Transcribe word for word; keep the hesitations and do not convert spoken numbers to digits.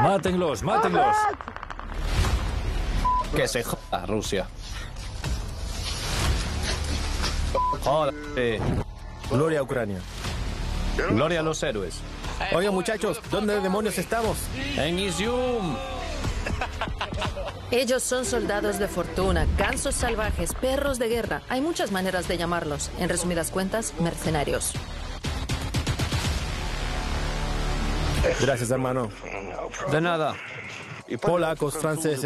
Mátenlos, mátenlos. Que se joda Rusia. Joder. Gloria a Ucrania. Gloria a los héroes. Oigan, muchachos, ¿dónde demonios estamos? En Izium. Ellos son soldados de fortuna, gansos salvajes, perros de guerra. Hay muchas maneras de llamarlos. En resumidas cuentas, mercenarios. Gracias, hermano. De nada. Polacos, franceses.